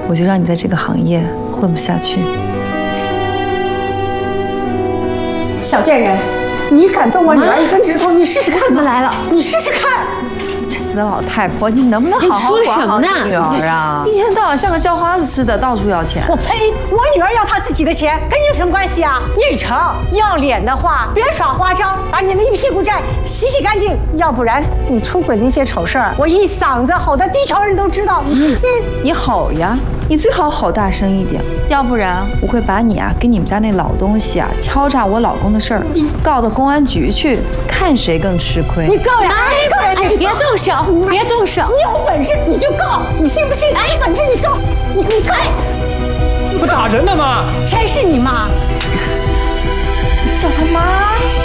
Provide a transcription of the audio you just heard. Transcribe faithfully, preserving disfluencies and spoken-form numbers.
我就让你在这个行业混不下去。 小贱人，你敢动我女儿一根指头，你试试看。怎么来了？你试试看。 死老太婆，你能不能好好管好你女儿啊？一天到晚像个叫花子似的，到处要钱。 我呸！我女儿要她自己的钱，跟你有什么关系啊？叶雨辰，要脸的话，别耍花招，把你那一屁股债洗洗干净，要不然你出轨那些丑事儿，我一嗓子吼的地球人都知道，你信不信？ 你吼呀！你最好吼大声一点，要不然我会把你啊跟你们家那老东西啊敲诈我老公的事儿告到公安局去，看谁更吃亏。 你告呀！ 哎， 告呀！ 你别动手，别动手！ 你有本事你就告，你信不信？哎，有本事你告，你你告！ 不打人呢吗？ 谁是你妈？ 叫他妈。